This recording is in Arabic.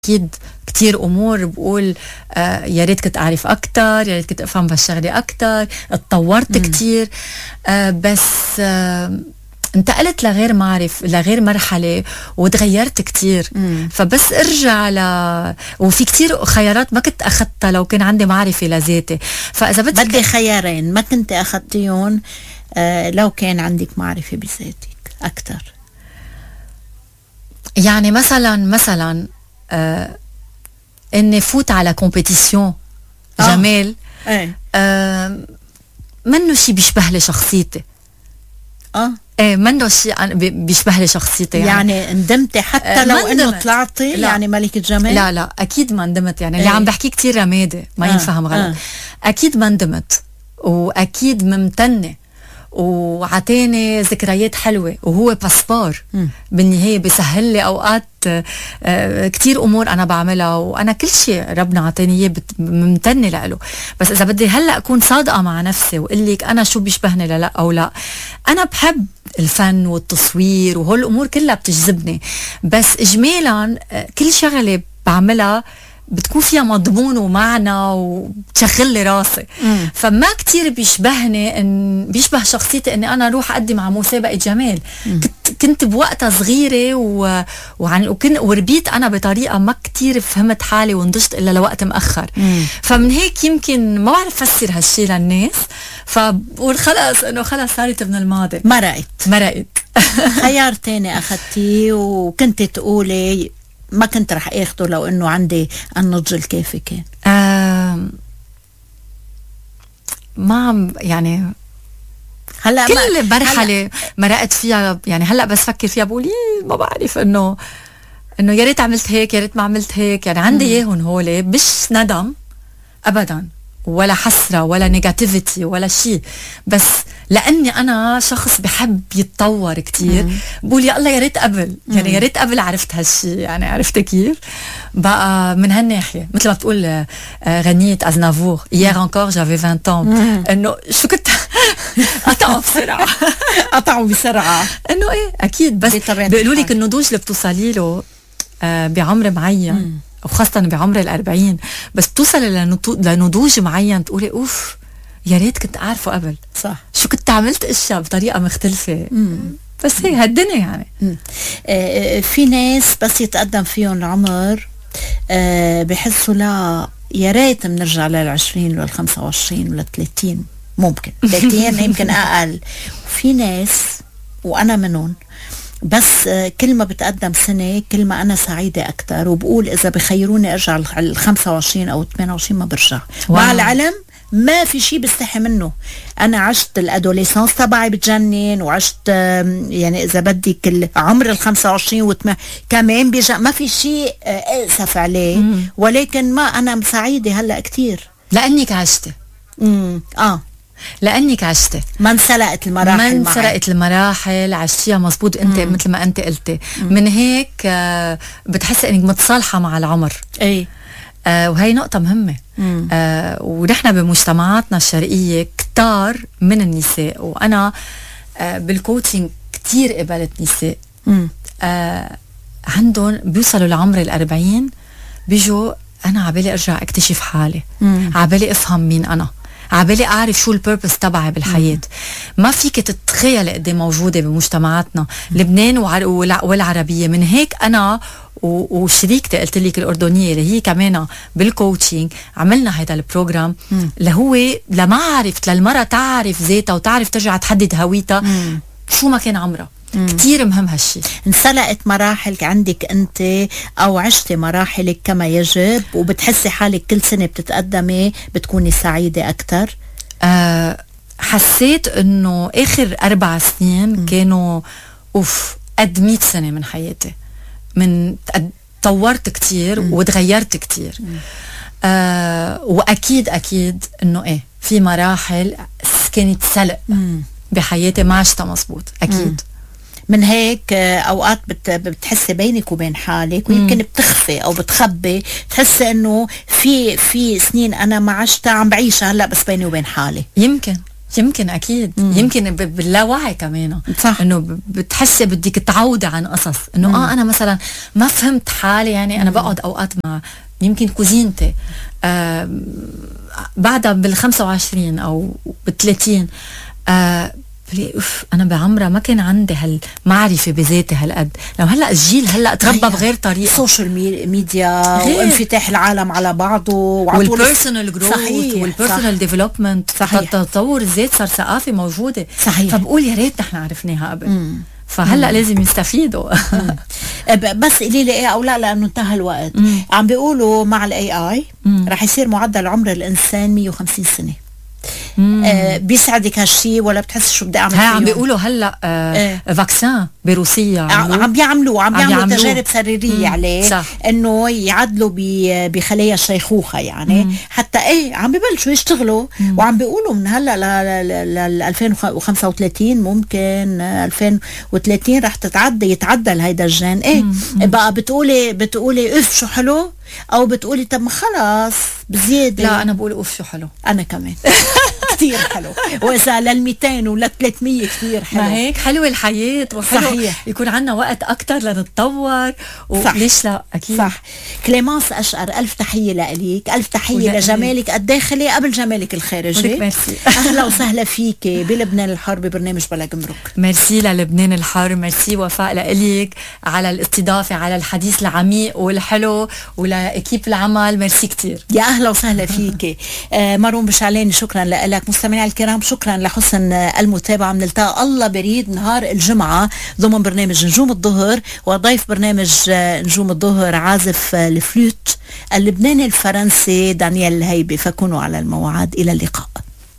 أكيد كتير أمور بقول يا ريت كنت أعرف أكتر، يا ريت كنت أفهم بهالشغلة أكتر، اتطورت كتير. بس انتقلت لغير مرحلة وتغيرت كتير. فبس ارجع وفي كتير خيارات ما كنت أخذتها لو كان عندي معرفة لذاتي. فإذا بدي خيارين ما كنت أخذتيهم لو كان عندك معرفة بذاتك أكتر. يعني مثلا اني فوت على كومبيتيسيون جمال منه شي بيشبه لي شخصيتي. ايه منه شي بيشبه لي شخصيتي. يعني ندمتي حتى لو انه طلعتي يعني ملكة جمال؟ لا اكيد ما ندمت. يعني اللي عم بحكي كتير رمادي ما ينفهم غلط. اكيد ما ندمت واكيد ممتنة وعطاني ذكريات حلوة وهو باسبور بالنهاية بيسهل لي أوقات كتير أمور أنا بعملها. وأنا كل شيء ربنا عطاني إياه ممتنة له. بس إذا بدي هلأ أكون صادقة مع نفسي وقلك أنا شو بيشبهني لا أو لا، أنا بحب الفن والتصوير وهول الأمور كلها بتجذبني. بس إجمالا كل شغلة بعملها بتكون فيها مضمون ومعنى وبتشغل لي راسي. فما كتير بيشبهني بيشبه شخصيتي اني انا اروح اقدم على مسابقة جمال. كنت بوقتها صغيرة وربيت انا بطريقة ما كتير فهمت حالي ونضجت الا لوقت مأخر. فمن هيك يمكن ما بعرف افسر هالشي للناس. فبقول خلص انه خلص صارت من الماضي. مرقت. خيار تاني اخذتيه وكنت تقولي ما كنت رح اخده لو انه عندي النضج الكافي كان؟ ما عم يعني هلا كل مرحله مرقت فيها. يعني هلا بس فكر فيها بقول ما بعرف انه يا ريت عملت هيك، يا ريت ما عملت هيك. يعني عندي اياهم هول، مش ندم ابدا ولا حسرة ولا نيجاتيفيتي ولا شيء. بس لأني أنا شخص بحب يتطور كتير بقول يا الله يا ريت قبل. يعني يا ريت قبل عرفت هالشيء. يعني عرفت كيف بقى من هالناحية. مثل ما بتقول غنية أزنافور hier encore j'avais 20 ans. إنه شو كنت قطعوا بسرعة إنه إيه أكيد. بس بيقولوا لك النضوج اللي بتوصلي له بعمر معين وخاصة بعمر 40 بس توصل لنضوج معين تقولي أوف يا ريت كنت أعرفه قبل. صح. شو كنت عملت أشياء بطريقة مختلفة. بس هي هالدنيا يعني. في ناس بس يتقدم فيهم العمر بحسوا لا يا ريت بنرجع لل20 وال25 وال30. ممكن 30 يمكن أقل. في ناس وأنا منهم بس كل ما بتقدم سنة كل ما أنا سعيدة أكتر وبقول إذا بخيروني أرجع ال25 أو 28 ما برجع. مع العلم ما في شيء بستحي منه. أنا عشت الأدوليسانس تبعي بتجنن وعشت يعني إذا بدك العمر ال25 كمان بيجا ما في شيء أسف عليه. ولكن ما أنا سعيدة هلأ كتير لأنك عشتي. لأنك عشتي ما انسرقت المراحل عشتيها مزبوط. انت مثل ما انت قلتي من هيك بتحس انك متصالحة مع العمر. اي وهي نقطة مهمة. ونحن بمجتمعاتنا الشرقية كتار من النساء وأنا بالكوتشنج كتير قبلت نساء عندهم بيوصلوا لعمر 40 بيجوا أنا عبالي أرجع أكتشف حالي، عبالي أفهم مين أنا، عبالي أعرف شو البيربس تبعي بالحياة. ما فيك تتخيل قد موجودة بمجتمعاتنا لبنان والعربية. من هيك أنا وشريكتي قلت لك الأردنية اللي هي كمان بالكوتشنج عملنا هذا البروجرام اللي هو لما عرفت للمرة تعرف ذاتها وتعرف ترجع تحدد هويتها شو ما كان عمرها. كتير مهم هالشي. انسلقت مراحلك عندك انت او عشتي مراحلك كما يجب وبتحسي حالك كل سنة بتتقدمي بتكوني سعيدة اكتر؟ حسيت انه اخر 4 سنين كانوا قد 100 سنة من حياتي. طورت كتير وتغيرت كتير. واكيد انه في مراحل كانت سلق بحياتي ما عشتها مزبوط اكيد. من هيك اوقات بتحسي بينك وبين حالك ويمكن بتخفي او بتخبي تحسي انه في سنين انا ما عشتها عم بعيشها هلا بس بيني وبين حالي. يمكن يمكن اكيد يمكن باللاوعي كمان صح. انه بتحسي بدك تعودي عن قصص انه انا مثلا ما فهمت حالي، يعني انا بقعد اوقات مع يمكن كوزينتي بعدها بال25 او بال30 انا بعمرها ما كان عندي هالمعرفه بذاتي هالقد. لو هلا الجيل هلا تربى بغير طريقه، السوشيال ميديا وانفتاح العالم على بعضه والبيرسونال جروث والبيرسونال ديفلوبمنت، تطور الذات صار ثقافه موجوده. صحيح. فبقول يا ريت نحن عرفناها قبل. فهلا لازم يستفيدوا. بس قولي لي ايه او لا، لانه انتهى الوقت. عم بيقولوا مع الاي اي رح يصير معدل عمر الانسان 150 سنه. بيسعدك هالشي ولا بتحس شو بدي اعمل فيه؟ عم بيقولوا هلا فاكسان بروسيا عم بيعملوا تجارب سريريه عليه، انه يعدلوا بخلايا الشيخوخه يعني حتى عم ببلشوا يشتغلوا. وعم بيقولوا من هلا ل 2035 ممكن 2030 رح يتعدل هيدا الجين. بقى بتقولي اف شو حلو، او بتقولي طب ما خلاص بزياده؟ لا انا بقول اوف شو حلو. انا كمان كتير حلو. واذا لل200 ول300 كتير حلو. ما هيك حلوه الحياه، وحلو صحيح. يكون عنا وقت اكتر لنتطور وليش لا. اكيد صح. كليمانس أشقر، الف تحيه لك، الف تحيه لجمالك الداخلي قبل جمالك الخارجي. ميرسي. اهلا وسهلا فيك بلبنان الحر ببرنامج بلا جمرك. ميرسي للبنان الحر، ميرسي وفاء لك على الاستضافه، على الحديث العميق والحلو، ولاكيب العمل ميرسي كتير. يا اهلا وسهلا فيك. مروم بشعلاني شكرا لك. مستمعينا الكرام شكرا لحسن المتابعه. بنلتقى الله بريد نهار الجمعه ضمن برنامج نجوم الظهر، وضيف برنامج نجوم الظهر عازف الفلوت اللبناني الفرنسي دانيال الهيبي. فكونوا على الموعد. الى اللقاء.